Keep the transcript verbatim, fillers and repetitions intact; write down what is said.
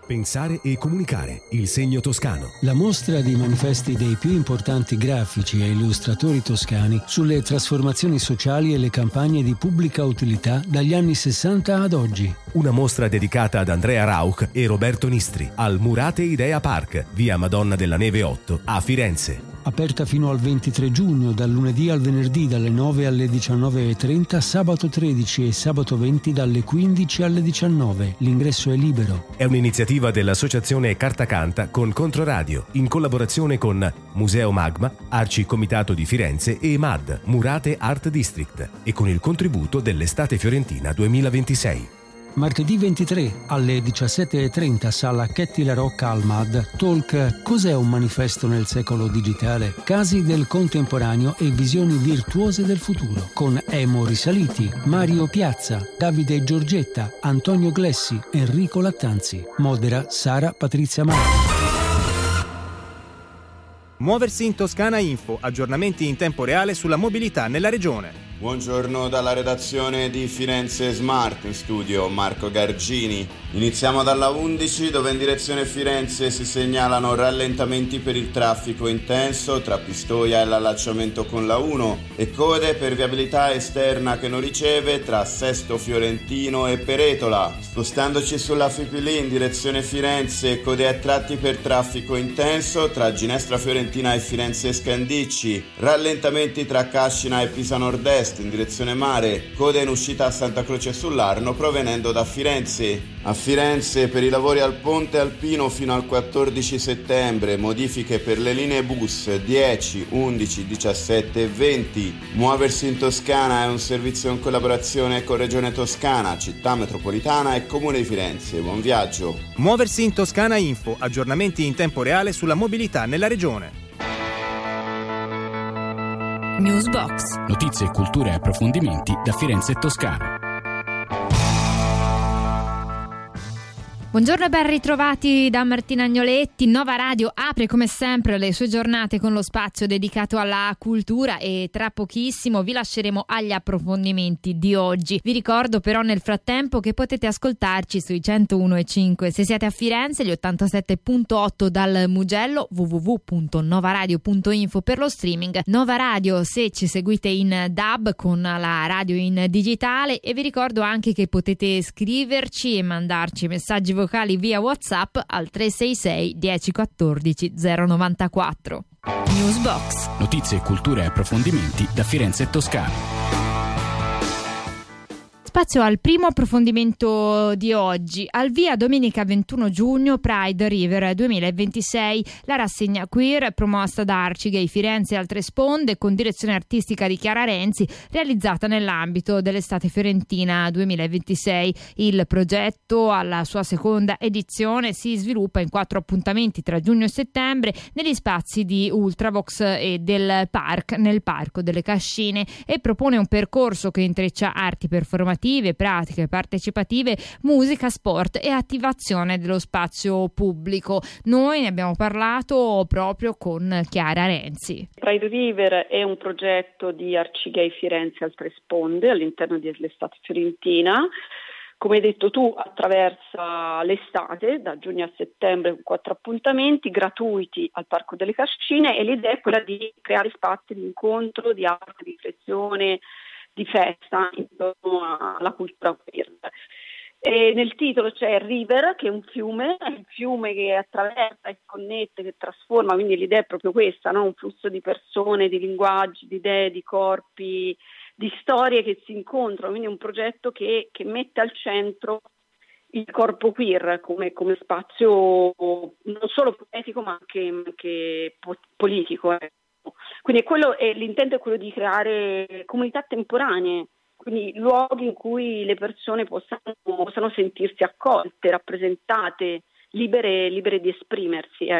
Pensare e comunicare, il segno toscano. La mostra di manifesti dei più importanti grafici e illustratori toscani sulle trasformazioni sociali e le campagne di pubblica utilità dagli anni sessanta ad oggi. Una mostra dedicata ad Andrea Rauch e Roberto Nistri al Murate Idea Park, via Madonna della Neve otto, a Firenze. Aperta fino al ventitré giugno, dal lunedì al venerdì dalle nove alle diciannove e trenta, sabato tredici e sabato venti dalle quindici alle diciannove. L'ingresso è libero. È un'iniziativa dell'Associazione Carta Canta con Controradio, in collaborazione con Museo Magma, Arci Comitato di Firenze e M A D, Murate Art District, e con il contributo dell'Estate Fiorentina duemilaventisei. Martedì ventitré alle diciassette e trenta, sala Chetti La Rocca al M A D, talk Cos'è un manifesto nel secolo digitale? Casi del contemporaneo e visioni virtuose del futuro, con Emo Risaliti, Mario Piazza, Davide Giorgetta, Antonio Glessi, Enrico Lattanzi. Modera Sara Patrizia Marchi. Muoversi in Toscana Info, aggiornamenti in tempo reale sulla mobilità nella regione. Buongiorno dalla redazione di Firenze Smart, in studio Marco Gargini. Iniziamo dalla undici, dove in direzione Firenze si segnalano rallentamenti per il traffico intenso tra Pistoia e l'allacciamento con la uno e code per viabilità esterna che non riceve tra Sesto Fiorentino e Peretola. Spostandoci sulla Fipili in direzione Firenze, code a tratti per traffico intenso tra Ginestra Fiorentina e Firenze Scandicci, rallentamenti tra Cascina e Pisa Nord-Est in direzione mare, code in uscita a Santa Croce sull'Arno provenendo da Firenze. A Firenze per i lavori al ponte alpino fino al quattordici settembre, modifiche per le linee bus dieci, undici, diciassette e venti. Muoversi in Toscana è un servizio in collaborazione con Regione Toscana, Città Metropolitana e Comune di Firenze. Buon viaggio. Muoversi in Toscana Info, aggiornamenti in tempo reale sulla mobilità nella regione. Newsbox. Notizie, cultura e approfondimenti da Firenze e Toscana. Buongiorno e ben ritrovati da Martina Agnoletti. Nova Radio apre come sempre le sue giornate con lo spazio dedicato alla cultura e tra pochissimo vi lasceremo agli approfondimenti di oggi. Vi ricordo però nel frattempo che potete ascoltarci sui centouno e cinque se siete a Firenze, gli ottantasette virgola otto dal Mugello, w w w punto novaradio punto info per lo streaming. Nova Radio se ci seguite in D A B con la radio in digitale, e vi ricordo anche che potete scriverci e mandarci messaggi vocali vocali via WhatsApp al tre sei sei dieci quattordici zero novantaquattro. Newsbox. Notizie, cultura e approfondimenti da Firenze e Toscana. Spazio al primo approfondimento di oggi. Al via domenica ventuno giugno Pride River duemilaventisei, la rassegna queer promossa da Arcigay Firenze e altre sponde con direzione artistica di Chiara Renzi, realizzata nell'ambito dell'Estate Fiorentina duemilaventisei. Il progetto alla sua seconda edizione si sviluppa in quattro appuntamenti tra giugno e settembre negli spazi di Ultravox e del Park nel Parco delle Cascine, e propone un percorso che intreccia arti performative, pratiche partecipative, musica, sport e attivazione dello spazio pubblico. Noi ne abbiamo parlato proprio con Chiara Renzi. Pride River è un progetto di Arcigay Firenze e altre sponde all'interno dell'Estate Fiorentina. Come hai detto tu, attraversa l'estate, da giugno a settembre, con quattro appuntamenti gratuiti al Parco delle Cascine, e l'idea è quella di creare spazi di incontro, di arte, di riflessione, di festa intorno alla cultura queer. E nel titolo c'è River, che è un fiume, è un fiume che attraversa e connette, che trasforma, quindi l'idea è proprio questa, no? Un flusso di persone, di linguaggi, di idee, di corpi, di storie che si incontrano, quindi un progetto che, che mette al centro il corpo queer come, come spazio non solo poetico ma anche, anche po- politico. Eh. Quindi quello è, l'intento è quello di creare comunità temporanee, quindi luoghi in cui le persone possano, possano sentirsi accolte, rappresentate, libere, libere di esprimersi. Eh.